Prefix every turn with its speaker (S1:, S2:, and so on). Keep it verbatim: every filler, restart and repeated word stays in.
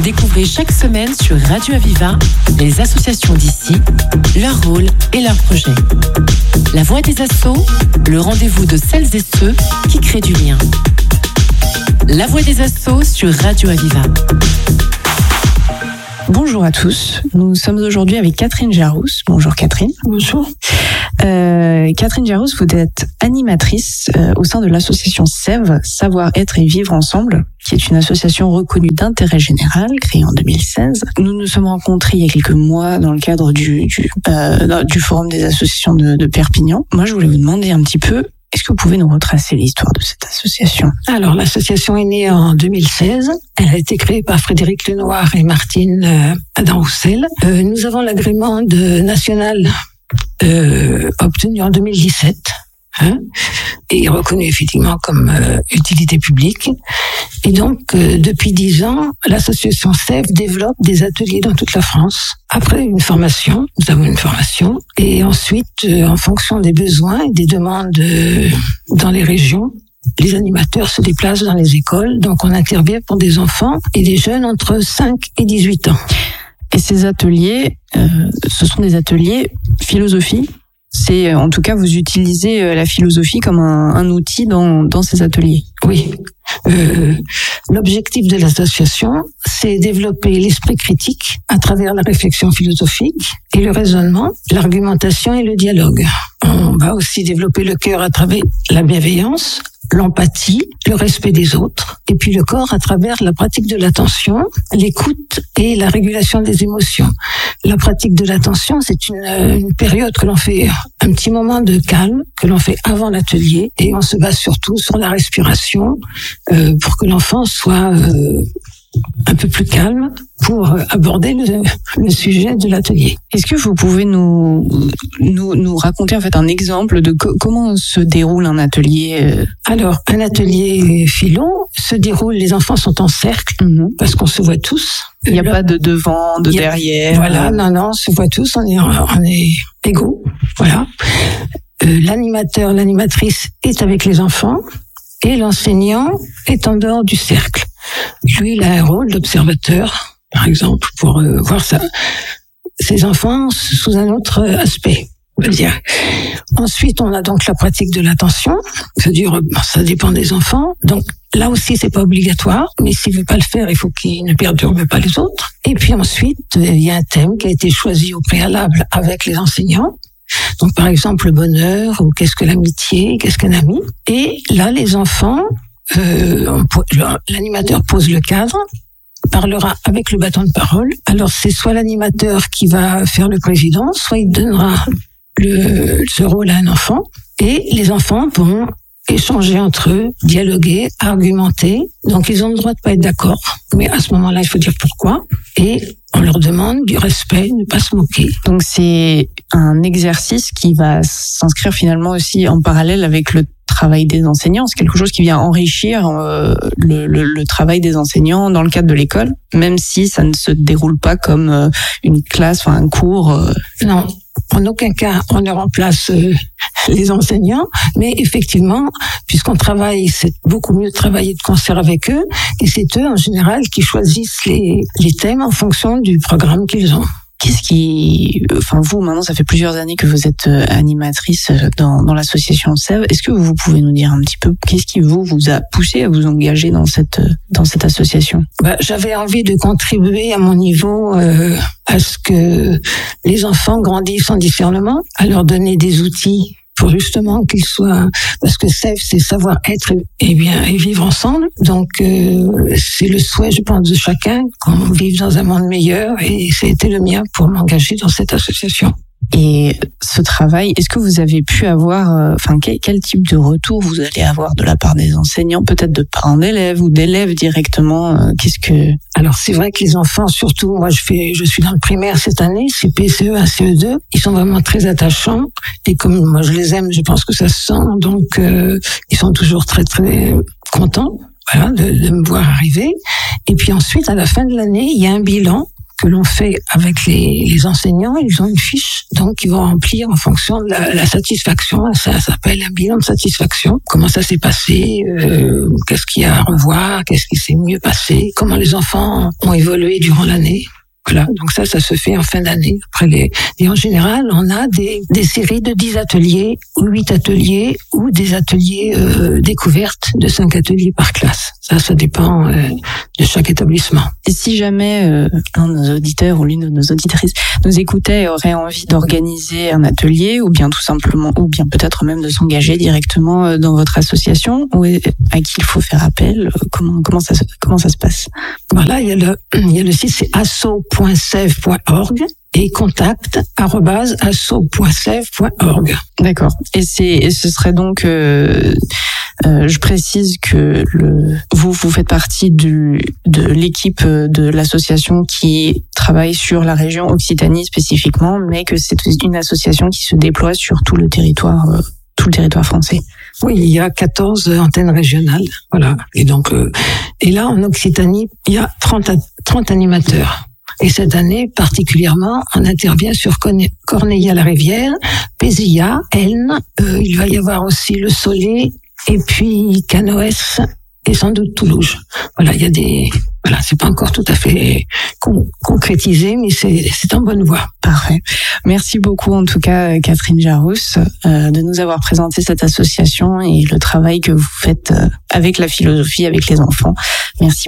S1: Découvrez chaque semaine sur Radio Aviva les associations d'ici, leur rôle et leurs projets. La Voix des Assos, le rendez-vous de celles et ceux qui créent du lien. La Voix des Assos sur Radio Aviva.
S2: Bonjour à tous, nous sommes aujourd'hui avec Catherine Jarousse. Bonjour Catherine.
S3: Bonjour.
S2: Euh, Catherine Jarousse, vous êtes animatrice euh, au sein de l'association S E V, Savoir Être et Vivre Ensemble, qui est une association reconnue d'intérêt général, créée en deux mille seize. Nous nous sommes rencontrés il y a quelques mois dans le cadre du, du, euh, du Forum des associations de, de Perpignan. Moi, je voulais vous demander un petit peu, est-ce que vous pouvez nous retracer l'histoire de cette association ?
S3: Alors, l'association est née en deux mille seize. Elle a été créée par Frédéric Lenoir et Martine euh, Adam-Roussel. Euh, nous avons l'agrément de national euh, obtenu en deux mille dix-sept. Hein, et reconnu effectivement comme euh, utilité publique. Et donc, euh, depuis dix ans, l'association S E V développe des ateliers dans toute la France. Après une formation, nous avons une formation, et ensuite, euh, en fonction des besoins et des demandes euh, dans les régions, les animateurs se déplacent dans les écoles. Donc, on intervient pour des enfants et des jeunes entre cinq et dix-huit ans.
S2: Et ces ateliers, euh, ce sont des ateliers philosophie. C'est, en tout cas, vous utilisez la philosophie comme un, un outil dans, dans ces ateliers.
S3: Oui. Euh, l'objectif de l'association, c'est développer l'esprit critique à travers la réflexion philosophique et le raisonnement, l'argumentation et le dialogue. On va aussi développer le cœur à travers la bienveillance, l'empathie, le respect des autres, et puis le corps à travers la pratique de l'attention, l'écoute et la régulation des émotions. La pratique de l'attention, c'est une, une période que l'on fait, un petit moment de calme, que l'on fait avant l'atelier, et on se base surtout sur la respiration euh, pour que l'enfant soit euh, un peu plus calme pour aborder le, le sujet de l'atelier.
S2: Est-ce que vous pouvez nous, nous, nous raconter en fait un exemple de co- comment se déroule un atelier ?
S3: Alors, un atelier philo se déroule, les enfants sont en cercle, mmh. parce qu'on se voit tous.
S2: Il n'y a le, pas de devant, de derrière.
S3: Voilà, non, non, on se voit tous, on est, on est égaux, voilà. Euh, l'animateur, l'animatrice est avec les enfants et l'enseignant est en dehors du cercle. Lui, il a un rôle d'observateur, par exemple, pour euh, voir ça, ses enfants sous un autre aspect, on va dire. Ensuite, on a donc la pratique de l'attention. Ça dure, ça dépend des enfants. Donc, là aussi, c'est pas obligatoire, mais s'il veut pas le faire, il faut qu'il ne perturbe pas les autres. Et puis ensuite, il y a un thème qui a été choisi au préalable avec les enseignants. Donc, par exemple, le bonheur, ou qu'est-ce que l'amitié, qu'est-ce qu'un ami. Et là, les enfants, euh, on, l'animateur pose le cadre, parlera avec le bâton de parole. Alors, c'est soit l'animateur qui va faire le président, soit il donnera le, ce rôle à un enfant. Et les enfants vont échanger entre eux, dialoguer, argumenter. Donc, ils ont le droit de pas être d'accord. Mais à ce moment-là, il faut dire pourquoi. Et on leur demande du respect, ne pas se moquer.
S2: Donc, c'est un exercice qui va s'inscrire finalement aussi en parallèle avec le travail des enseignants. C'est quelque chose qui vient enrichir euh, le, le, le travail des enseignants dans le cadre de l'école, même si ça ne se déroule pas comme euh, une classe, enfin un cours. Euh...
S3: Non. En aucun cas, on ne remplace euh, les enseignants, mais effectivement, puisqu'on travaille, c'est beaucoup mieux de travailler de concert avec eux, et c'est eux, en général, qui choisissent les, les thèmes en fonction du programme qu'ils ont.
S2: Qu'est-ce qui, enfin vous, maintenant, ça fait plusieurs années que vous êtes animatrice dans, dans l'association S E V. Est-ce que vous pouvez nous dire un petit peu qu'est-ce qui vous vous a poussé à vous engager dans cette dans cette association ?
S3: Bah, j'avais envie de contribuer à mon niveau euh, à ce que les enfants grandissent en discernement, à leur donner des outils pour justement qu'ils soient, parce que S E V, c'est savoir être et bien et vivre ensemble. Donc euh, c'est le souhait, je pense, de chacun qu'on vive dans un monde meilleur, et c'était le mien pour m'engager dans cette association.
S2: Et ce travail, est-ce que vous avez pu avoir, enfin, quel, quel type de retour vous allez avoir de la part des enseignants, peut-être de parents d'élèves ou d'élèves directement? Qu'est-ce que...
S3: Alors, c'est vrai que les enfants, surtout, moi, je fais, je suis dans le primaire cette année, c'est P C E un, C E deux, ils sont vraiment très attachants, et comme moi je les aime, je pense que ça se sent, donc euh, ils sont toujours très très contents, voilà, de, de me voir arriver. Et puis ensuite, à la fin de l'année, il y a un bilan que l'on fait avec les, les enseignants, ils ont une fiche, donc ils vont remplir en fonction de la, la satisfaction. Ça s'appelle un bilan de satisfaction. Comment ça s'est passé, euh, qu'est-ce qu'il y a à revoir, qu'est-ce qui s'est mieux passé, comment les enfants ont évolué durant l'année. Voilà, donc ça, ça se fait en fin d'année. Après les, et en général, on a des, des séries de dix ateliers, ou huit ateliers, ou des ateliers euh, découvertes de cinq ateliers par classe. Ça, ça dépend euh, de chaque établissement.
S2: Et si jamais euh, un de nos auditeurs ou l'une de nos auditrices nous écoutait et aurait envie d'organiser un atelier, ou bien tout simplement, ou bien peut-être même de s'engager directement dans votre association, ou à qui il faut faire appel, comment comment ça comment ça se passe?
S3: Voilà, il y a le il y a le site, c'est asso point sev point org et contact arobase asso point sev point org.
S2: D'accord. Et c'est et ce serait donc euh, euh, je précise que le vous vous faites partie du de l'équipe de l'association qui travaille sur la région Occitanie spécifiquement, mais que c'est une association qui se déploie sur tout le territoire euh, tout le territoire français.
S3: Oui, il y a quatorze antennes régionales, voilà. Et donc euh, et là en Occitanie, il y a trente trente animateurs. Et cette année, particulièrement, on intervient sur Corneilla-la-Rivière, Pézilla, Elne, euh, il va y avoir aussi le Soleil, et puis Canoës, et sans doute Toulouse. Voilà, il y a des... Voilà, c'est pas encore tout à fait con- concrétisé, mais c'est, c'est en bonne voie.
S2: Parfait. Merci beaucoup, en tout cas, Catherine Jarousse, euh, de nous avoir présenté cette association et le travail que vous faites euh, avec la philosophie, avec les enfants. Merci.